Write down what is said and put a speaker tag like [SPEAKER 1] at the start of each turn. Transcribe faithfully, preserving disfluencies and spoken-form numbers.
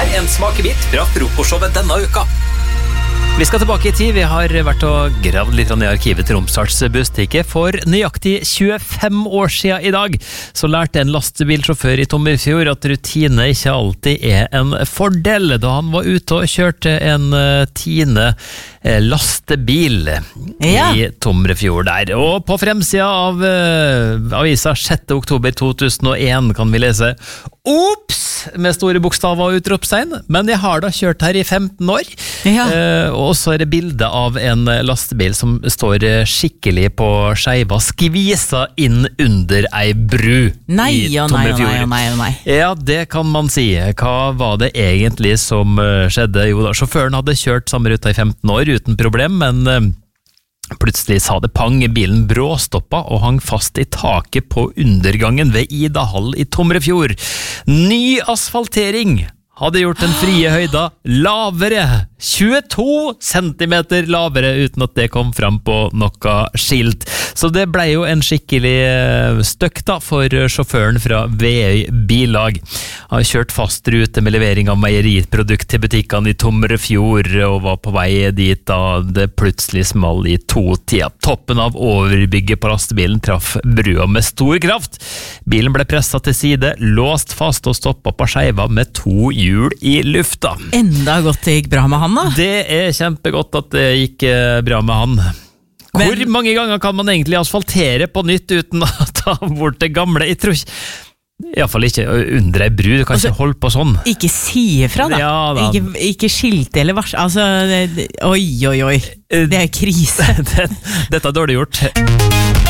[SPEAKER 1] her en smakebit fra frokostshowet denne uka. Vi skal tilbake i tid. Vi har vært og gravd litt ned i arkivet til Romsdals Budstikke. For nøyaktig tjuefem år siden i dag så lærte en lastebilsjåfør i Tomrefjord at rutine ikke alltid er en fordel, da han var ute og kjørte en Tine lastebil
[SPEAKER 2] ja.
[SPEAKER 1] i Tomrefjord der. Og på fremsida av uh, avisa sjette oktober to tusen og en kan vi lese Ops! Med store bokstaver og utropstegn, men jeg har da kjørt her i femten år.
[SPEAKER 2] Ja.
[SPEAKER 1] Uh, og så er det bilde av en lastebil som står skikkelig på skeiva, skvisa inn under ei bru
[SPEAKER 2] nei,
[SPEAKER 1] i
[SPEAKER 2] ja,
[SPEAKER 1] Tomrefjord.
[SPEAKER 2] Nei, nei, nei, nei.
[SPEAKER 1] Ja, det kan man si. Hva var det egentlig som skjedde? Jo da, sjåføren hadde kjørt samme ruta i femten år uten problem, men uh, plutselig sa det pang, bilen bråstoppa og hang fast i taket på undergangen ved Idahall i Tomrefjord. Ny asfaltering hadde gjort den frie høyda lavere, tjueto centimeter lavere, uten at det kom fram på noe skilt. Så det ble jo en skikkelig støkk da for sjåføren fra Veøy Bilag. Han har kjørt fast rute med levering av meieriprodukt til butikkene i Tomrefjord, og var på vei dit da det plutselig small i to tida. Toppen av overbygget på lastebilen traff brua med stor kraft. Bilen ble presset til side, låst fast og stoppet på skeiva med to hjul i lufta.
[SPEAKER 2] Enda godt det gikk bra med han da.
[SPEAKER 1] Det er kjempegodt at det gikk bra med han. Hvor Men, mange ganger kan man egentlig asfaltere på nytt uten å ta bort det gamle? Jeg tror ikke, i hvert fall ikke under ei bru, du kan altså, ikke holde på sånn.
[SPEAKER 2] Ikke si ifra da.
[SPEAKER 1] Ja, da.
[SPEAKER 2] Ikke, ikke skilte eller vars. Altså, det, oi, oi, oi. Det er krise.
[SPEAKER 1] Dette er dårlig gjort.